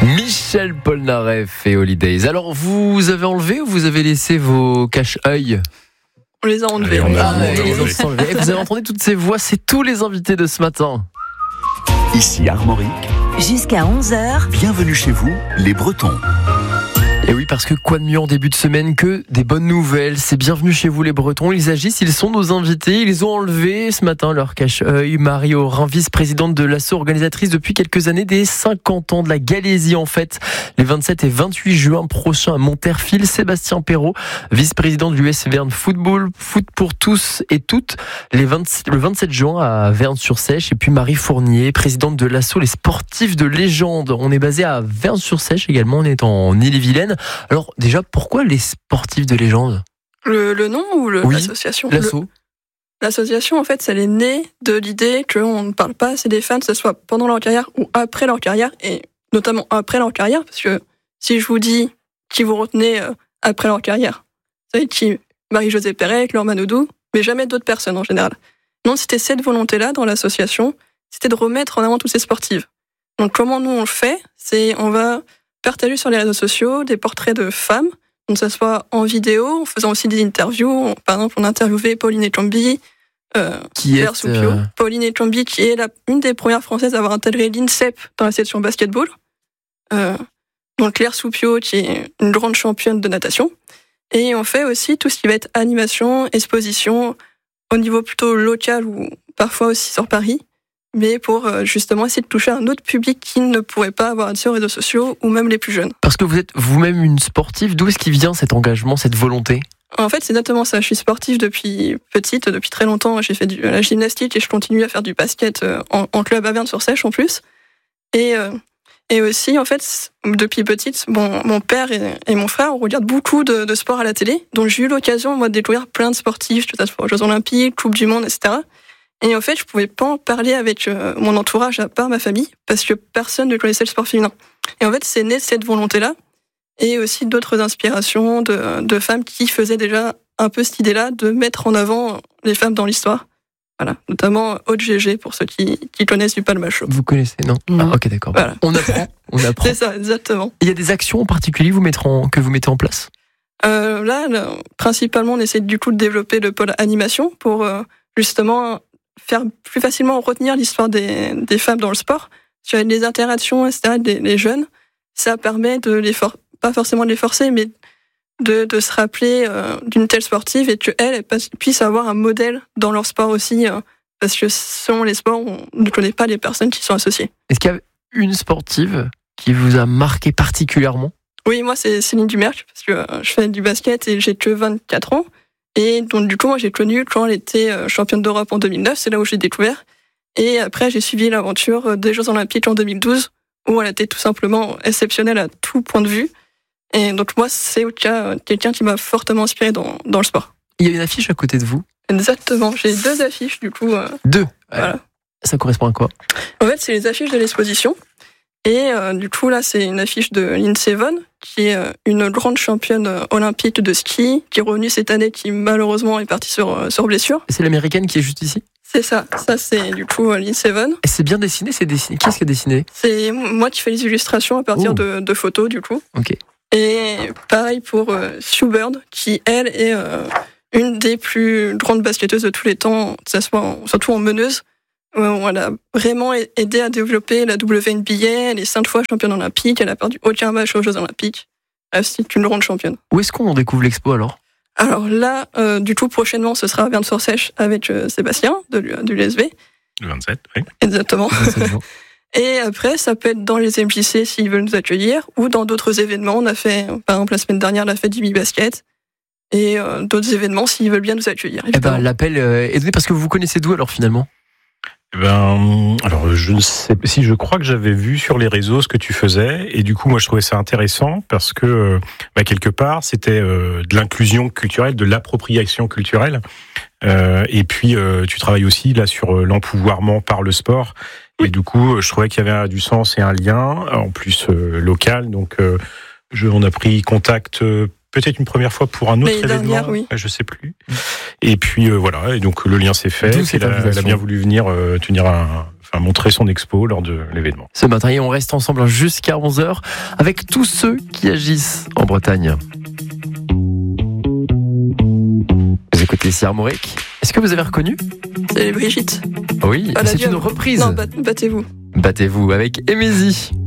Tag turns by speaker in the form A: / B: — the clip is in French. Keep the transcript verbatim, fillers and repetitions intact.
A: Michel Polnareff et Holidays. Alors, vous avez enlevé ou vous avez laissé vos cache-œil ?
B: On les a enlevés.
A: Allez, on a
B: ah,
A: enlevé.
B: ouais.
A: Les ont enlevés. Et vous avez entendu toutes ces voix, c'est tous les invités de ce matin.
C: Ici Armorique.
D: Jusqu'à onze heures.
C: Bienvenue chez vous, les Bretons.
A: Et oui, parce que quoi de mieux en début de semaine que des bonnes nouvelles. C'est bienvenue chez vous les Bretons. Ils agissent, ils sont nos invités. Ils ont enlevé ce matin leur cache-œil. Marie Aurin, vice-présidente de l'asso, organisatrice depuis quelques années des cinquante ans de la Galésie en fait. Les vingt-sept et vingt-huit juin prochains à Monterfil. Sébastien Perrault, vice-président de l'U S Verne Football, foot pour tous et toutes. Les vingt, le vingt-sept juin à Verne-sur-Sèche. Et puis Marie Fournier, présidente de l'asso Les Sportifs de Légende. On est basé à Verne-sur-Sèche également. On est en Ille-et-Vilaine. Alors déjà, pourquoi les sportifs de légende ?
B: le, le nom ou le,
A: oui,
B: l'association
A: l'asso.
B: le, L'association, en fait, elle est née de l'idée qu'on ne parle pas assez des fans, que ce soit pendant leur carrière ou après leur carrière, et notamment après leur carrière, parce que si je vous dis qui vous retenez euh, après leur carrière, vous savez qui ? Marie-Josée Pérec, Laure Manodou, mais jamais d'autres personnes en général. Non, c'était cette volonté-là dans l'association, c'était de remettre en avant tous ces sportifs. Donc comment nous on le fait ? C'est on va partager sur les réseaux sociaux des portraits de femmes, donc ça soit en vidéo, en faisant aussi des interviews. Par exemple, on a interviewé Pauline Echombi, euh,
A: qui est
B: Soupio.
A: euh...
B: Pauline Echombi, qui est la, une des premières Françaises à avoir intégré l'INSEP dans la section basketball. Euh, donc Claire Soupio, qui est une grande championne de natation. Et on fait aussi tout ce qui va être animation, exposition, au niveau plutôt local ou parfois aussi sur Paris, mais pour justement essayer de toucher un autre public qui ne pourrait pas avoir accès aux réseaux sociaux ou même les plus jeunes.
A: Parce que vous êtes vous-même une sportive, d'où est-ce qu'il vient cet engagement, cette volonté ?
B: En fait, c'est exactement ça. Je suis sportive depuis petite, depuis très longtemps. J'ai fait de la gymnastique et je continue à faire du basket en, en club à Verne-sur-Sèche en plus. Et, et aussi, en fait, depuis petite, bon, mon père et, et mon frère, on regarde beaucoup de, de sport à la télé. Donc j'ai eu l'occasion, moi, de découvrir plein de sportifs, tout à fait aux Jeux Olympiques, Coupe du Monde, et cetera. Et en fait, je pouvais pas en parler avec euh, mon entourage à part ma famille parce que personne ne connaissait le sport féminin. Et en fait, c'est né de cette volonté-là et aussi d'autres inspirations de, de femmes qui faisaient déjà un peu cette idée-là de mettre en avant les femmes dans l'histoire. Voilà, notamment Aude Gégé pour ceux qui, qui connaissent du palmachot.
A: Vous connaissez, non ?
B: Non.
A: Ah, ok, d'accord.
B: Voilà.
A: On apprend, on apprend.
B: C'est ça, exactement.
A: Il y a des actions en particulier vous mettrez en, que vous mettez en place ?
B: euh, là, là, principalement, on essaie du coup de développer le pôle animation pour euh, justement faire plus facilement retenir l'histoire des, des femmes dans le sport, sur les interactions, et cetera, des les jeunes. Ça permet de les for- pas forcément de les forcer, mais de, de se rappeler euh, d'une telle sportive et qu'elle puisse avoir un modèle dans leur sport aussi, euh, parce que selon les sports, on ne connaît pas les personnes qui sont associées.
A: Est-ce qu'il y a une sportive qui vous a marqué particulièrement ?
B: Oui, moi c'est Céline Dumerc, parce que euh, je fais du basket et j'ai que vingt-quatre ans. Et donc, du coup, moi, j'ai connu quand elle était championne d'Europe en deux mille neuf, c'est là où j'ai découvert. Et après, j'ai suivi l'aventure des Jeux Olympiques en deux mille douze, où elle était tout simplement exceptionnelle à tout point de vue. Et donc, moi, c'est quelqu'un qui m'a fortement inspiré dans, dans le sport.
A: Il y a une affiche à côté de vous ?
B: Exactement, j'ai deux affiches, du coup. Euh,
A: deux
B: Voilà.
A: Ça correspond à quoi ?
B: En fait, c'est les affiches de l'exposition. Et euh, du coup, là, c'est une affiche de Lindsey Vonn, qui est une grande championne olympique de ski, qui est revenue cette année, qui malheureusement est partie sur, sur blessure.
A: C'est l'américaine qui est juste ici ?
B: C'est ça, ça c'est du coup Lindsey Vonn.
A: Et c'est bien dessiné, c'est dessiné. Qui est-ce qui a dessiné ?
B: C'est moi qui fais les illustrations à partir
A: oh.
B: de, de photos, du coup.
A: Ok.
B: Et pareil pour euh, Sue Bird, qui, elle, est euh, une des plus grandes basketteuses de tous les temps, que ça soit en, surtout en meneuse. On l'a vraiment aidé à développer la W N B A, elle est cinq fois championne olympique, elle a perdu aucun match aux Jeux Olympiques. C'est une grande championne.
A: Où est-ce qu'on découvre l'expo alors ?
B: Alors là, euh, du coup, prochainement, ce sera à Verne-sur-Sèche avec euh, Sébastien de, de l'U S V.
E: Le vingt-sept, oui.
B: Exactement. Et après, ça peut être dans les M J C s'ils veulent nous accueillir, ou dans d'autres événements. On a fait, par exemple, la semaine dernière, la fête du mi-basket. Et euh, d'autres événements s'ils veulent bien nous accueillir.
A: Eh ben, l'appel est donné parce que vous vous connaissez d'où alors finalement ?
E: Eh ben, alors je ne sais si je crois que j'avais vu sur les réseaux ce que tu faisais et du coup moi je trouvais ça intéressant parce que bah, quelque part c'était euh, de l'inclusion culturelle, de l'appropriation culturelle euh, et puis euh, tu travailles aussi là sur euh, l'empouvoirment par le sport et du coup je trouvais qu'il y avait du sens et un lien en plus euh, local donc euh, je, on a pris contact euh, peut-être une première fois pour un autre événement,
B: dernière, oui.
E: je sais plus. Et puis euh, voilà, et donc le lien s'est fait.
A: D'où cette
E: elle, a, elle a bien voulu venir euh, tenir un, a montré son expo lors de l'événement.
A: Ce matin, et on reste ensemble jusqu'à onze heures avec tous ceux qui agissent en Bretagne. Vous écoutez ici Armorique. Est-ce que vous avez reconnu ?
B: C'est Brigitte.
A: Oui,
B: Pas la
A: c'est
B: Dieu.
A: une reprise.
B: Non, bat- battez-vous.
A: Battez-vous avec Émésie.